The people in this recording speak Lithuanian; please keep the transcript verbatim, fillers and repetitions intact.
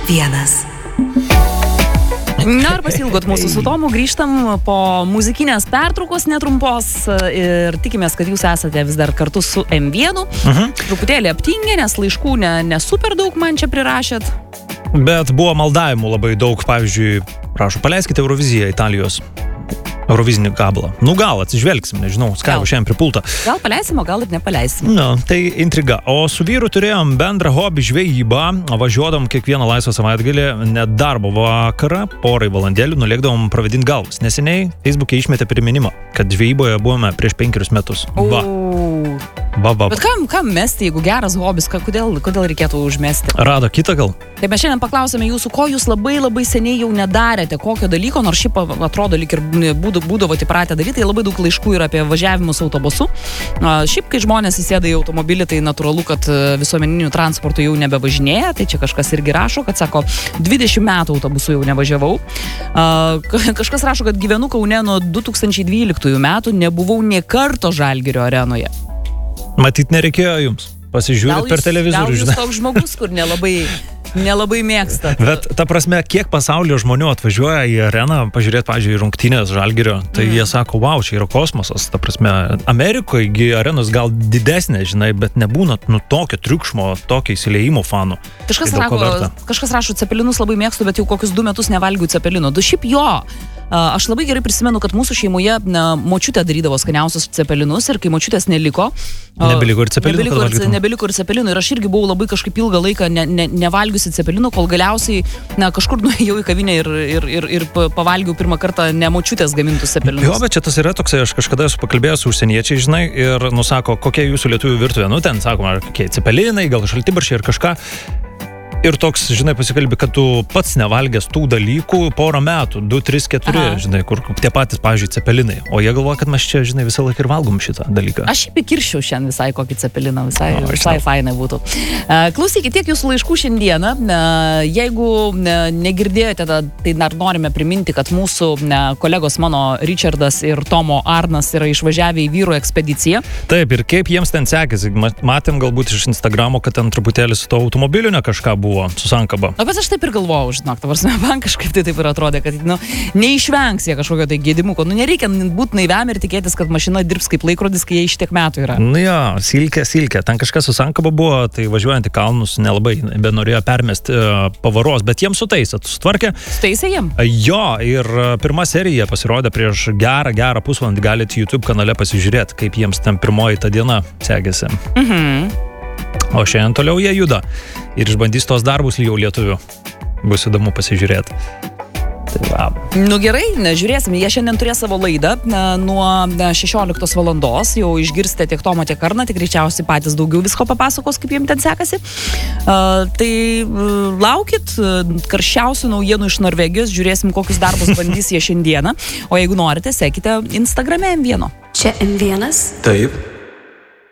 vienas. Na ir pasilgot mūsų su Tomu, grįžtam po muzikinės pertraukos netrumpos ir tikimės, kad jūs esate vis dar kartu su M vienu. Mhm. Truputėlį aptingę, nes laiškų ne, ne super daug man čia prirašėt. Bet buvo maldavimų labai daug, pavyzdžiui, prašau, paleiskite Euroviziją Italijos. Eurovizinį gabalą. Nu gal, atsižvelgsim, nežinau, skaivo šiandien pripulta. Gal paleisim, o gal ir nepaleisim. Na, tai intriga. O su vyru turėjom bendrą hobį žvejybą, važiuodam kiekvieną laisvą savaitgalį, net darbo vakarą, porai valandėlių, nulėkdavom pravedinti galvas. Neseniai Facebook'e išmetė priminimą, kad žvejyboje buvome prieš penkerius metus. Va. Va, va, va. Bet kam, kam mesti, jeigu geras hobis, ką, kodėl, kodėl reikėtų užmesti? Rado kitą gal? Tai mes šiandien paklausėme jūsų, ko jūs labai labai seniai jau nedarėte, kokio dalyko, nors šiaip atrodo lyg ir būdų, būdavot įpratę daryti, tai labai daug laiškų yra apie važiavimus autobusu. Šiaip, kai žmonės įsėda į automobilį, tai natūralu, kad visuomeninių transportų jau nebevažinėja, tai čia kažkas irgi rašo, kad sako, dvidešimt metų autobusu jau nevažiavau. Kažkas rašo, kad gyvenu Kaune nuo du tūkstančiai dvyliktųjų metų, nebuvau nė karto Žalgirio arenoje. Matyt, nereikėjo jums. Pasižiūrėt per televizorių, žinai. Gal jūs toks žmogus, kur nelabai, nelabai mėgsta. Bet ta prasme, kiek pasaulio žmonių atvažiuoja į areną, pažiūrėti, pavyzdžiui, rungtynės Žalgirio, tai mm. jie sako, wow, čia yra kosmosas. Ta prasme, Amerikoje arenos gal didesnė, žinai, bet nebūna nu, tokio triukšmo, tokio įsileimo fanų. Kažkas, rako, kažkas rašo, cepelinus labai mėgstu, bet jau kokius du metus nevalgiu cepelino. Du šiaip jo. Aš labai gerai prisimenu, kad mūsų šeimoje na, močiutė darydavo skaniausius cepelinus ir kai močiutės neliko, nebeliko ir cepelinų, nebeliko ir, nebeliko ir cepelinų ir aš irgi buvau labai kažkaip ilgą laiką ne, ne, nevalgiusi cepelinų, kol galiausiai na, kažkur nuėjau į kavinę ir, ir, ir, ir pavalgiau pirmą kartą ne močiutės gamintus cepelinus. Jo, bet čia tas yra toksai, aš kažkada esu pakalbėjęs su užsieniečiai, žinai, ir nusako, kokia jūsų lietuvių virtuvė, nu ten sakoma, kokie cepelinai, gal šaltibarščiai ir kažką. Ir toks, žinai, pasikalbė, kad tu pats nevalgęs tų dalykų porą metų, du, tris, keturi, žinai, kur tie patys, pavyzdžiui, cepelinai. O jie galvoja, kad mes čia, žinai, visą laiką ir valgom šitą dalyką. Aš šiaip įkirščiau šiandien visai kokį cepeliną, visai, no, visai fainai būtų. Klausykit, tiek jūsų laiškų šiandieną. Jeigu negirdėjote, tai dar norime priminti, kad mūsų kolegos mano Richardas ir Tomo Arnas yra išvažiavę į vyrų ekspediciją. Taip, ir kaip jiems ten sekėsi. Matėm galbūt iš Instagramo, kad ten truputėlį su to automobiliu ne kažką buvo. Su sankaba. O bet aš taip ir galvojau, žinok, tavarsime, man kažkaip tai taip ir atrodė, kad nu, neišvengs jie kažkokio tai gėdimuko. Nu, nereikia būti naiviam ir tikėtis, kad mašina dirbs kaip laikrodis, kai jie iš tiek metų yra. Nu jo, silkė, silkė. Ten kažkas su sankaba buvo, tai važiuojant į kalnus nelabai benorėjo permesti uh, pavaros, bet jiems sutaisė, sutvarkė. Sutaisė jiem? Jo, ir uh, pirma serija pasirodė prieš gerą, gerą pusvalandį, galite YouTube kanale pasižiūrėti, kaip jiems ten pirmoji ta diena sekėsi. Mhm. O šiandien toliau jie juda ir išbandys tos darbus jau lietuvių. Bus įdomu pasižiūrėti. Tai va. Nu gerai, žiūrėsim, jie šiandien turės savo laidą nuo šešioliktos valandos, jau išgirsite tiek Tomą, tiek Arną, tik greičiausiai patys daugiau visko papasakos, kaip jiems ten sekasi. Uh, tai uh, laukit karščiausių naujienų iš Norvegijos, žiūrėsim, kokius darbus bandys jie šiandieną, o jeigu norite, sekite Instagrame M vieno. Čia M vienas. Taip.